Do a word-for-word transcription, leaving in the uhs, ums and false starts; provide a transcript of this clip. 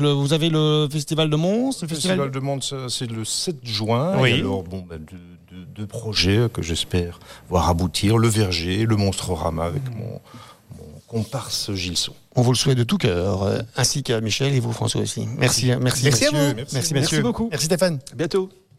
Vous avez le Festival de Mons. Le Festival, festival de Mons, c'est le sept juin. Oui. Et alors, bon, ben, deux, deux, deux projets que j'espère voir aboutir. Le Verger, le Monstrorama avec mmh. mon, mon comparse Gilson. On vous le souhaite de tout cœur, ainsi qu'à Michel et vous François aussi. Merci, merci, merci messieurs. à vous. Merci, merci, messieurs. merci beaucoup. Merci Stéphane. À bientôt.